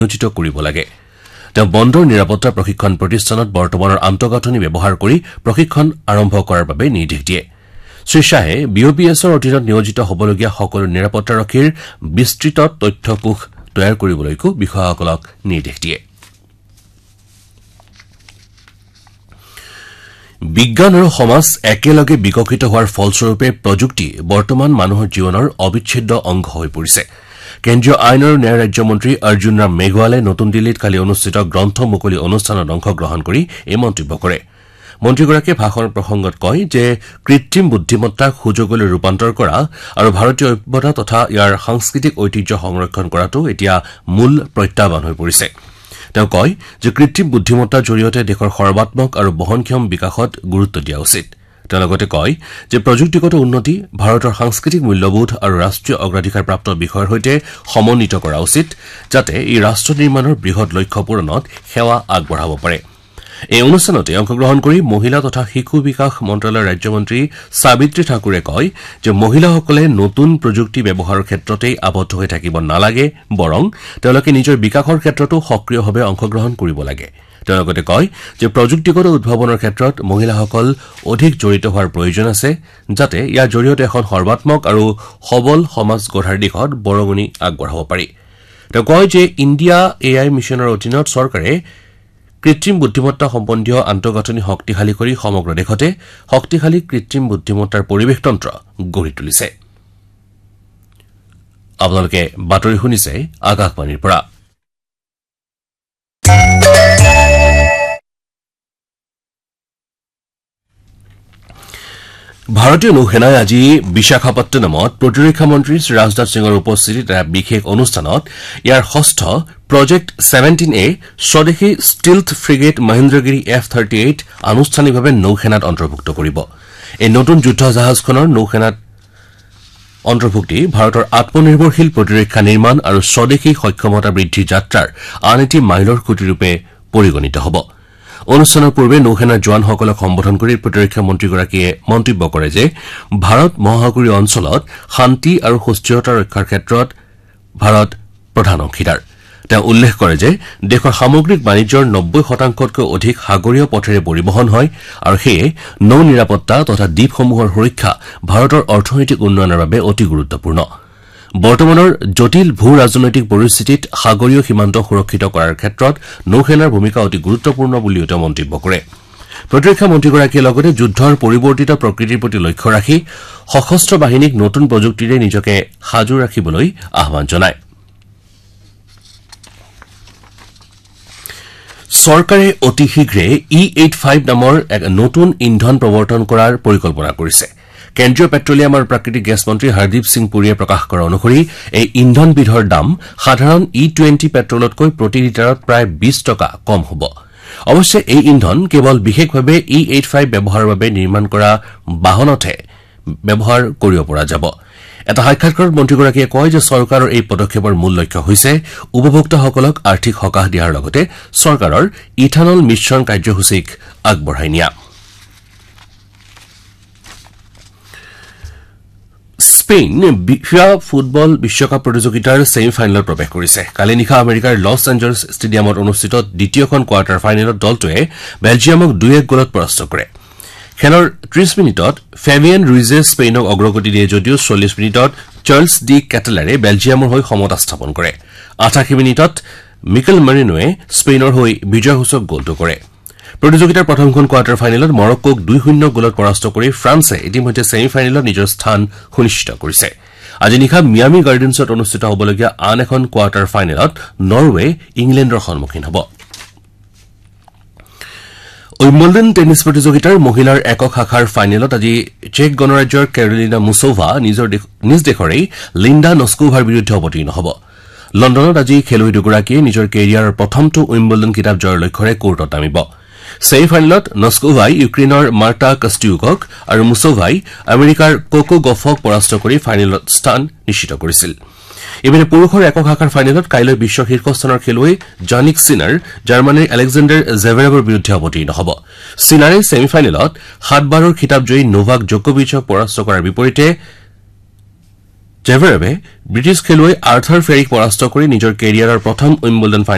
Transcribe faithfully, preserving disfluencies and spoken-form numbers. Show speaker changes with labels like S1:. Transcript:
S1: নিয়োজিত কৰিব লাগে তেওঁ বন্দৰ নিৰাপত্তা প্ৰশিক্ষণ প্ৰতিষ্ঠানত বৰ্তমানৰ আন্তঃগাঁথনি ব্যৱহাৰ কৰি প্ৰশিক্ষণ আৰম্ভ কৰাৰ বাবে নিৰ্দেশ দিয়ে শ্ৰী শাহে বি অ' পি এছৰ অধীনত নিয়োজিত হ'বলগীয়া সকলো নিৰাপত্তাৰক্ষীৰ বিস্তৃত তথ্যকোষ তৈয়াৰ কৰিবলৈকো বিষয়াসকলক নিৰ্দেশ দিয়ে বিজ্ঞান আৰু সমাজ একেলগে বিকশিত হোৱাৰ ফলস্বৰূপে প্ৰযুক্তি বৰ্তমান মানুহৰ জীৱনৰ অবিচ্ছেদ্য অংগ হৈ পৰিছে কেন্দ্ৰীয় আইন আৰু ন্যায় ৰাজ্যমন্ত্ৰী অৰ্জুন ৰাম মেঘৱালে নতুন দিল্লীত কালি অনুষ্ঠিত গ্ৰন্থ মুকলি অনুষ্ঠানত অংশগ্ৰহণ কৰি এই মন্তব্য কৰে মন্ত্ৰীগৰাকীয়ে ভাষণ প্ৰসংগত কয় যে কৃত্ৰিম বুদ্ধিমত্তাক সুযোগলৈ ৰূপান্তৰ কৰা আৰু ভাৰতীয় সভ্যতা তথা ইয়াৰ সাংস্কৃতিক ঐতিহ্য সংৰক্ষণ কৰাটো এতিয়া মূল প্ৰত্যাহ্বান হৈ পৰিছে তেওঁ কয় যে কৃত্ৰিম বুদ্ধিমত্তাৰ জৰিয়তে দেশৰ সৰ্বাত্মক আৰু বহনক্ষম বিকাশত গুৰুত্ব দিয়া উচিত তেওঁ লগতে কয় যে প্ৰযুক্তিগত উন্নতি ভাৰতৰ সাংস্কৃতিক মূল্যবোধ আৰু ৰাষ্ট্ৰীয় অগ্ৰাধিকাৰপ্ৰাপ্ত বিষয়ৰ সৈতে সমন্বিত কৰা উচিত যাতে ই ৰাষ্ট্ৰ নিৰ্মাণৰ বৃহৎ লক্ষ্য পূৰণত সেৱা আগবঢ়াব পাৰে এই অনুষ্ঠানতে অংশগ্ৰহণ কৰি মহিলা তথা শিশু বিকাশ মন্ত্ৰালয়ৰ ৰাজ্যমন্ত্ৰী সাবিত্ৰী ঠাকুৰে কয় যে মহিলাসকলে নতুন প্ৰযুক্তি ব্যৱহাৰৰ ক্ষেত্ৰতেই আবদ্ধ হৈ থাকিব নালাগে বৰং তেওঁলোকে নিজৰ বিকাশৰ ক্ষেত্ৰতো সক্ৰিয়ভাৱে অংশগ্ৰহণ কৰিব লাগে তেওঁ লগতে কয় যে প্ৰযুক্তিগত উদ্ভাৱনৰ ক্ষেত্ৰত মহিলাসকল অধিক জড়িত হোৱাৰ প্ৰয়োজন আছে যাতে ইয়াৰ জৰিয়তে এখন সৰ্বাত্মক আৰু সবল সমাজ গঢ়াৰ দিশত বৰঙণি আগবঢ়াব পাৰি তেওঁ কয় যে ইণ্ডিয়া এ আই মিছনৰ অধীনত চৰকাৰে কৃত্ৰিম বুদ্ধিমত্তা সম্বন্ধীয় আন্তঃগাঁথনি শক্তিশালী কৰি সমগ্ৰ দেশতে শক্তিশালী কৃত্ৰিম বুদ্ধিমত্তাৰ পৰিৱেশতন্ত্ৰ গঢ়ি তুলিছে আপোনালোকে বাতৰি শুনিছে আকাশবাণীৰ পৰা ভাৰতীয় নৌসেনাই আজি বিশাখাপট্টনমত প্ৰতিৰক্ষা মন্ত্ৰী শ্ৰী ৰাজনাথ সিঙৰ উপস্থিতিত এটা বিশেষ অনুষ্ঠানত ইয়াৰ ষষ্ঠ প্ৰজেক্ট ছেভেণ্টিন এ স্বদেশী ষ্টিলথ ফ্ৰিগেট মহেন্দ্ৰগিৰি এফ থাৰ্টি এইট আনুষ্ঠানিকভাৱে নৌসেনাত অন্তৰ্ভুক্ত কৰিব এই নতুন যুদ্ধ জাহাজখনৰ নৌসেনাত অন্তৰ্ভুক্তি ভাৰতৰ আত্মনিৰ্ভৰশীল প্ৰতিৰক্ষা নিৰ্মাণ আৰু স্বদেশী সক্ষমতা বৃদ্ধিৰ যাত্ৰাৰ আন এটি মাইলৰ খুঁটিৰূপে পৰিগণিত হ'ব অনুষ্ঠানৰ পূৰ্বে নৌসেনাৰ জোৱানসকলক সম্বোধন কৰি প্ৰতিৰক্ষা মন্ত্ৰীগৰাকীয়ে মন্তব্য কৰে যে ভাৰত মহাসাগৰীয় অঞ্চলত শান্তি আৰু সুস্থিৰতা ৰক্ষাৰ ক্ষেত্ৰত ভাৰত প্ৰধান অংশীদাৰ তেওঁ উল্লেখ কৰে যে দেশৰ সামগ্ৰিক বাণিজ্যৰ নব্বৈ শতাংশতকৈ অধিক সাগৰীয় পথেৰে পৰিবহন হয় আৰু সেয়ে নৌ নিৰাপত্তা তথা দ্বীপসমূহৰ সুৰক্ষা ভাৰতৰ অৰ্থনৈতিক উন্নয়নৰ বাবে অতি গুৰুত্বপূৰ্ণ বৰ্তমানৰ জটিল ভূ ৰাজনৈতিক পৰিস্থিতিত সাগৰীয় সীমান্ত সুৰক্ষিত কৰাৰ ক্ষেত্ৰত নৌসেনাৰ ভূমিকা অতি গুৰুত্বপূৰ্ণ বুলিও তেওঁ মন্তব্য কৰে প্ৰতিৰক্ষা মন্ত্ৰীগৰাকীয়ে লগতে যুদ্ধৰ পৰিৱৰ্তিত প্ৰকৃতিৰ প্ৰতি লক্ষ্য ৰাখি সশস্ত্ৰ বাহিনীক নতুন প্ৰযুক্তিৰে নিজকে সাজু ৰাখিবলৈ আহ্বান জনায় চৰকাৰে অতি শীঘ্ৰে ই এইট ফাইভ নামৰ এক নতুন ইন্ধন প্ৰৱৰ্তন কৰাৰ পৰিকল্পনা কৰিছে কেন্দ্ৰীয় পেট্ৰলিয়াম আৰু প্ৰাকৃতিক গেছ মন্ত্ৰী হৰদীপ সিং পুৰীয়ে প্ৰকাশ কৰা অনুসৰি এই ইন্ধনবিধৰ দাম সাধাৰণ ই টুৱেণ্টি পেট্ৰলতকৈ প্ৰতি লিটাৰত প্ৰায় বিশ টকা কম হ'ব অৱশ্যে এই ইন্ধন কেৱল বিশেষভাৱে ই এইট ফাইভ ব্যৱহাৰৰ বাবে নিৰ্মাণ কৰা বাহনতহে ব্যৱহাৰ কৰিব পৰা যাব এটা সাক্ষাৎকাৰত মন্ত্ৰীগৰাকীয়ে কয় যে চৰকাৰৰ এই পদক্ষেপৰ মূল লক্ষ্য হৈছে উপভোক্তাসকলক আৰ্থিক সকাহ দিয়াৰ লগতে চৰকাৰৰ ইথানল মিশ্ৰণ কাৰ্যসূচীক আগবঢ়াই নিয়া স্পেইন ফিফা ফুটবল বিশ্বকাপ প্ৰতিযোগিতাৰ ছেমি ফাইনেলত প্ৰৱেশ কৰিছে কালি নিশা আমেৰিকাৰ লছ এঞ্জেলছ ষ্টেডিয়ামত অনুষ্ঠিত দ্বিতীয়খন কোৱাৰ্টাৰ ফাইনেলত দলটোৱে বেলজিয়ামক দুই এক গলত পৰাস্ত কৰে খেলৰ ত্ৰিশ মিনিটত ফেবিয়ান ৰুইজে স্পেইনক অগ্ৰগতি দিয়ে যদিও চল্লিশ মিনিটত চাৰ্লছ ডি কেটেলাৰে বেলজিয়ামৰ হৈ সমতা স্থাপন কৰে আঠাশী মিনিটত মিকেল মেৰিনোৱে স্পেইনৰ হৈ বিজয়সূচক গলটো কৰে প্ৰতিযোগিতাৰ প্ৰথমখন কোৱাৰ্টাৰ ফাইনেলত মৰক্কোক দুই শূন্য গলত পৰাস্ত কৰি ফ্ৰান্সে ইতিমধ্যে ছেমি ফাইনেলত নিজৰ স্থান সুনিশ্চিত কৰিছে আজি নিশা মিয়ামি গাৰ্ডেন্সত অনুষ্ঠিত হ'বলগীয়া আন এখন কোৱাৰ্টাৰ ফাইনেলত নৰৱে ইংলেণ্ডৰ সন্মুখীন হ'ব উইম্বলডন টেনিছ প্ৰতিযোগিতাৰ মহিলাৰ একক শাখাৰ ফাইনেলত আজি চেক গণৰাজ্যৰ কেৰলিনা মুছোভা নিজৰ নিজ দেশৰেই লিণ্ডা নস্কোভাৰ বিৰুদ্ধে অৱতীৰ্ণ হ'ব লণ্ডনত আজি খেলুৱৈ দুগৰাকীয়ে নিজৰ কেৰিয়াৰৰ প্ৰথমটো উইম্বলডন খিতাপ জয়ৰ লক্ষ্যৰে কোৰ্টত নামিব ছেমি ফাইনেলত নস্কোভাই ইউক্ৰেইনৰ মাৰ্টা কষ্টিউকক আৰু মুছোভাই আমেৰিকাৰ কোকো গফক পৰাস্ত কৰি ফাইনেলত স্থান নিশ্চিত কৰিছিল ইপিনে পুৰুষৰ একক শাখাৰ ফাইনেলত কাইলৈ বিশ্ব শীৰ্ষস্থানৰ খেলুৱৈ জানিক সিনাৰ জাৰ্মানীৰ এলেকজেণ্ডাৰ জেভেৰেভৰ বিৰুদ্ধে অৱতীৰ্ণ হ'ব সিনাৰে ছেমি ফাইনেলত সাতবাৰৰ খিতাপজয়ী নোভাক জকোভিচক পৰাস্ত কৰাৰ বিপৰীতে জেভেৰেভে ব্ৰিটিছ খেলুৱৈ আৰ্থৰ ফেৰিক পৰাস্ত কৰি নিজৰ কেৰিয়াৰৰ প্ৰথম উইম্বলডন